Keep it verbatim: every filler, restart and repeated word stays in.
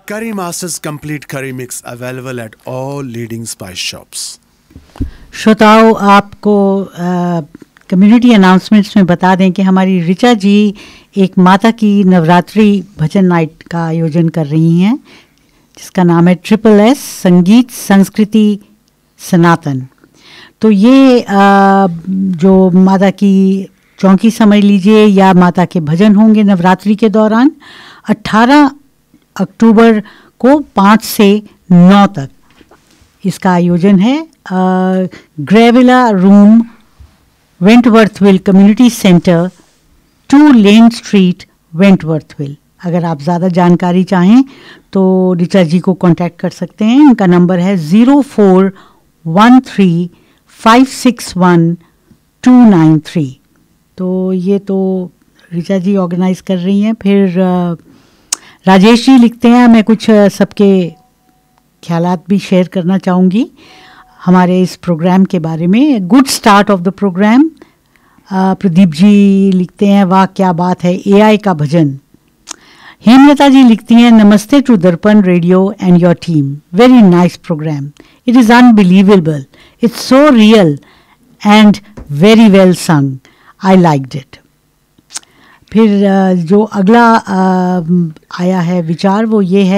Curry Masters Complete Curry Mix available at all leading spice shops. श्रोताओं, आपको community announcements में बता दें कि हमारी ऋचा जी एक माता की नवरात्रि भजन नाइट का आयोजन कर रही हैं, जिसका नाम है ट्रिपल एस संगीत संस्कृति सनातन। तो ये आ, जो माता की चौकी समझ लीजिए या माता के भजन होंगे नवरात्रि के दौरान अठारह अक्टूबर को पाँच से नौ तक इसका आयोजन है। ग्रेविला room, वेंटवर्थविल community centre, two lane street, वेंटवर्थविल। अगर आप ज़्यादा जानकारी चाहें तो ऋचा जी को कांटेक्ट कर सकते हैं। इनका नंबर है zero four one three five six one two nine three. तो ये तो ऋचा जी ऑर्गेनाइज कर रही हैं। फिर राजेश जी लिखते हैं, मैं कुछ सबके ख्यालात भी शेयर करना चाहूँगी हमारे इस प्रोग्राम के बारे में। Good start of the programme. Pradeep ji लिखते हैं, वाह क्या बात है, एआई का भजन। हेमलता जी लिखती हैं, नमस्ते टू दर्पण radio and your team, very nice program, it is unbelievable, it's so real and very well संग, आई लाइक्ड इट। फिर जो अगला आया है विचार वो ये है